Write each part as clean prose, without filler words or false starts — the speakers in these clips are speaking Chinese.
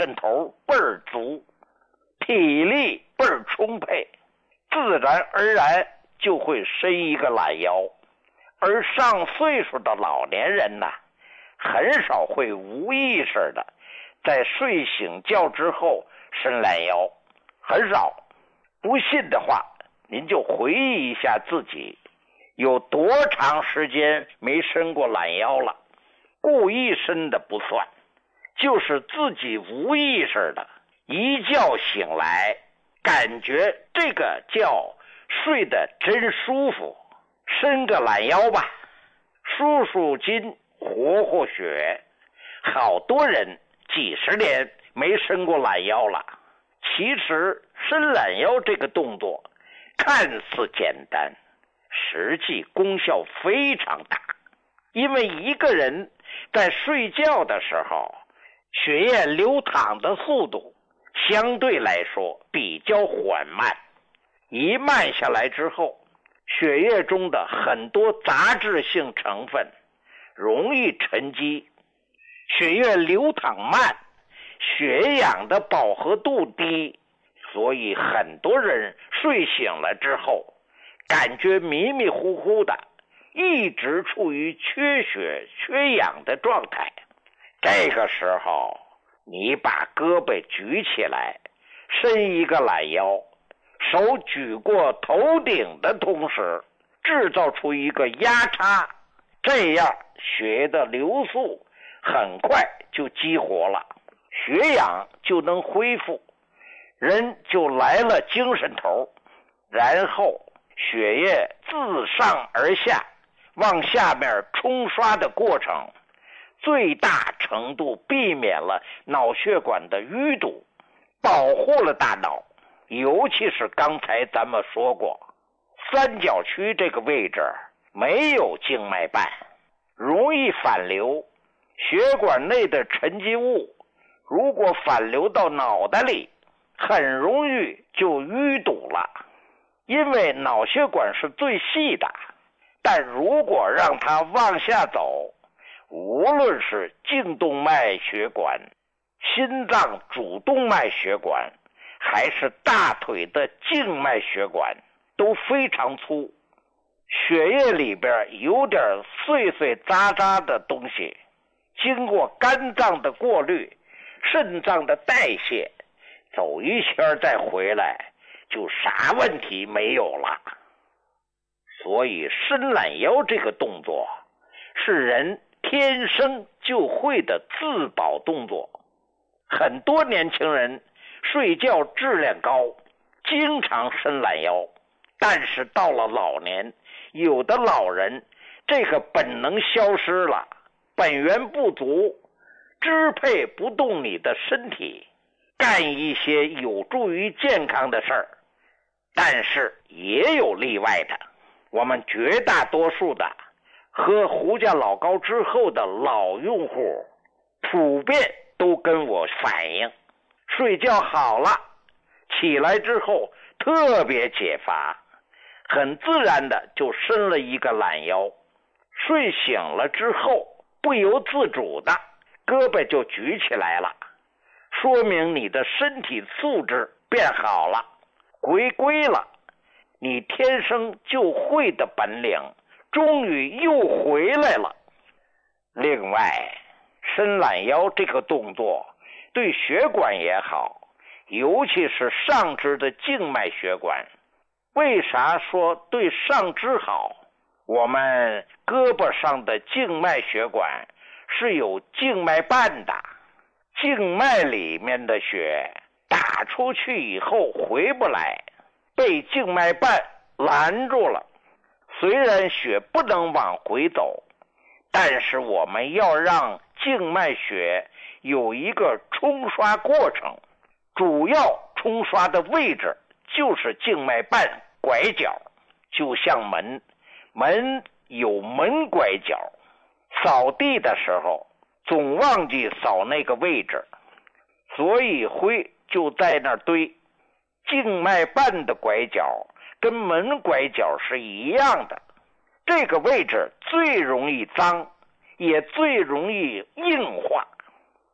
神头倍儿足，体力倍儿充沛，自然而然就会伸一个懒腰。而上岁数的老年人呢，很少会无意识的在睡醒觉之后伸懒腰，很少。不信的话，您就回忆一下自己有多长时间没伸过懒腰了。故意伸的不算，就是自己无意识的一觉醒来，感觉这个觉睡得真舒服，伸个懒腰吧，舒舒筋，活活血。好多人几十年没伸过懒腰了。其实伸懒腰这个动作看似简单，实际功效非常大。因为一个人在睡觉的时候，血液流淌的速度相对来说比较缓慢，一慢下来之后，血液中的很多杂质性成分容易沉积，血液流淌慢，血氧的饱和度低，所以很多人睡醒了之后感觉迷迷糊糊的，一直处于缺血缺氧的状态。这个时候你把胳膊举起来，伸一个懒腰，手举过头顶的同时制造出一个压差，这样血液的流速很快就激活了，血氧就能恢复，人就来了精神头。然后血液自上而下往下面冲刷的过程，最大程度避免了脑血管的淤堵，保护了大脑。尤其是刚才咱们说过，三角区这个位置没有静脉瓣，容易反流，血管内的沉积物如果反流到脑袋里，很容易就淤堵了。因为脑血管是最细的，但如果让它往下走，无论是颈动脉血管、心脏主动脉血管，还是大腿的静脉血管，都非常粗，血液里边有点碎碎渣渣的东西，经过肝脏的过滤、肾脏的代谢，走一圈再回来，就啥问题没有了。所以伸懒腰这个动作是人天生就会的自保动作。很多年轻人睡觉质量高，经常伸懒腰，但是到了老年，有的老人这个本能消失了，本源不足，支配不动你的身体，干一些有助于健康的事儿。但是也有例外的，我们绝大多数的喝胡家老膏之后的老用户普遍都跟我反映，睡觉好了，起来之后特别解乏，很自然的就伸了一个懒腰，睡醒了之后不由自主的胳膊就举起来了，说明你的身体素质变好了，回归了，你天生就会的本领终于又回来了。另外，伸懒腰这个动作对血管也好，尤其是上肢的静脉血管。为啥说对上肢好？我们胳膊上的静脉血管是有静脉瓣的，静脉里面的血打出去以后回不来，被静脉瓣拦住了。虽然血不能往回走，但是我们要让静脉血有一个冲刷过程，主要冲刷的位置就是静脉瓣拐角，就像门有门拐角，扫地的时候总忘记扫那个位置，所以灰就在那儿堆。静脉瓣的拐角跟门拐角是一样的，这个位置最容易脏，也最容易硬化。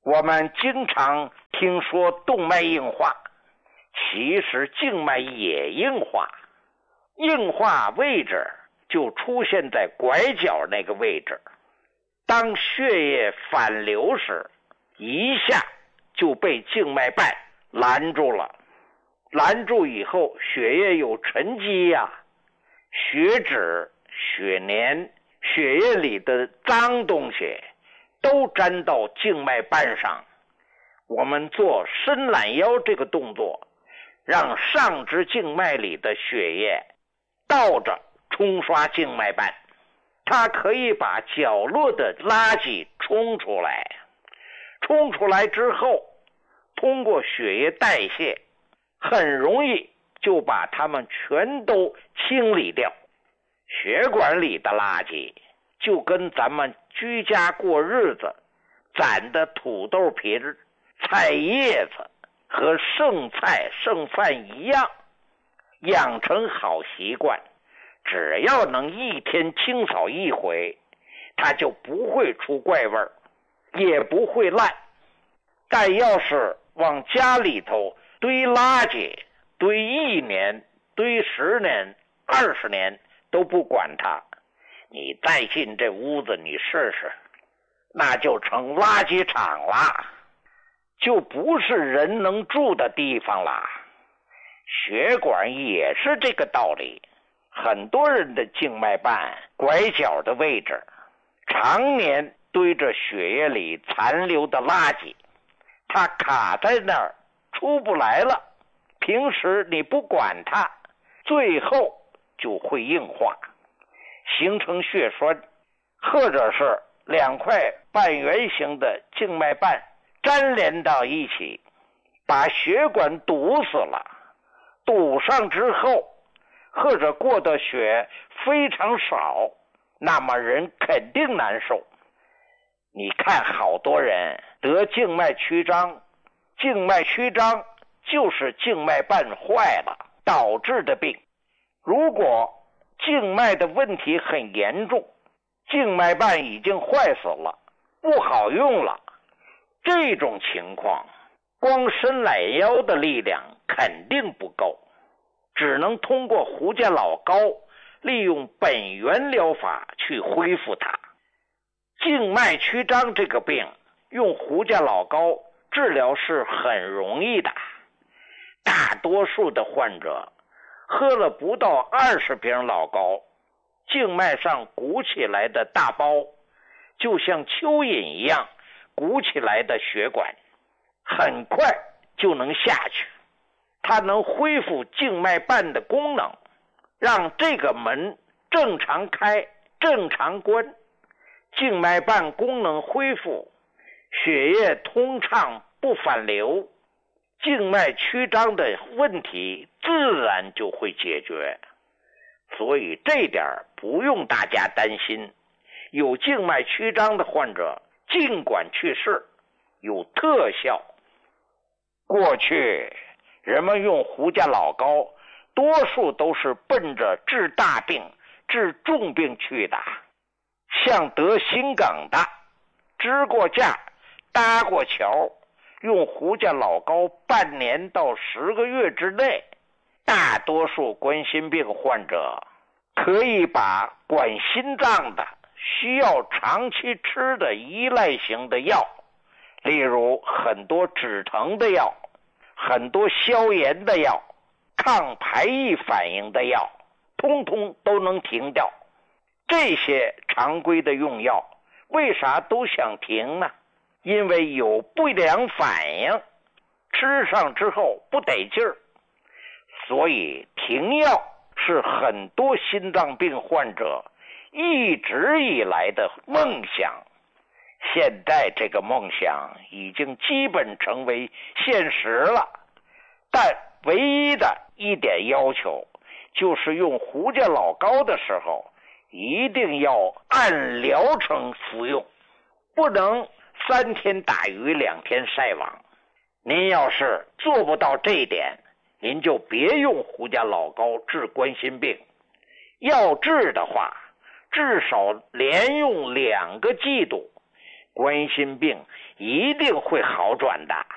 我们经常听说动脉硬化，其实静脉也硬化，硬化位置就出现在拐角那个位置。当血液反流时，一下就被静脉瓣拦住了。拦住以后，血液有沉积呀，血脂、血粘、血液里的脏东西都粘到静脉瓣上。我们做伸懒腰这个动作，让上肢静脉里的血液倒着冲刷静脉瓣，它可以把角落的垃圾冲出来。冲出来之后，通过血液代谢，很容易就把它们全都清理掉。血管里的垃圾就跟咱们居家过日子攒的土豆皮、菜叶子和剩菜剩饭一样，养成好习惯，只要能一天清扫一回，它就不会出怪味儿，也不会烂。但要是往家里头堆垃圾，堆1年、堆10年、20年都不管它，你再进这屋子你试试，那就成垃圾场了，就不是人能住的地方了。血管也是这个道理，很多人的静脉瓣拐角的位置常年堆着血液里残留的垃圾，它卡在那儿出不来了，平时你不管它，最后就会硬化，形成血栓，或者是2块半圆形的静脉瓣粘连到一起，把血管堵死了。堵上之后，或者过的血非常少，那么人肯定难受。你看好多人得静脉曲张，静脉曲张就是静脉瓣坏了导致的病。如果静脉的问题很严重，静脉瓣已经坏死了，不好用了，这种情况光伸懒腰的力量肯定不够，只能通过胡家老膏利用本源疗法去恢复它。静脉曲张这个病用胡家老膏治疗是很容易的，大多数的患者喝了不到20瓶老膏，静脉上鼓起来的大包就像蚯蚓一样鼓起来的血管很快就能下去，它能恢复静脉瓣的功能，让这个门正常开正常关，静脉瓣功能恢复，血液通畅不反流，静脉曲张的问题自然就会解决。所以这点不用大家担心，有静脉曲张的患者尽管去试，有特效。过去人们用胡家老膏多数都是奔着治大病治重病去的，像得心梗的支过架搭过桥，用胡家老膏半年到10个月之内，大多数冠心病患者可以把管心脏的需要长期吃的依赖型的药，例如很多止疼的药，很多消炎的药，抗排异反应的药，通通都能停掉。这些常规的用药为啥都想停呢？因为有不良反应，吃上之后不得劲儿。所以停药是很多心脏病患者一直以来的梦想。现在这个梦想已经基本成为现实了，但唯一的一点要求就是用胡家老膏的时候一定要按疗程服用，不能3天打鱼2天晒网。您要是做不到这一点，您就别用胡家老膏治冠心病。要治的话，至少连用2个季度， 冠心病一定会好转的。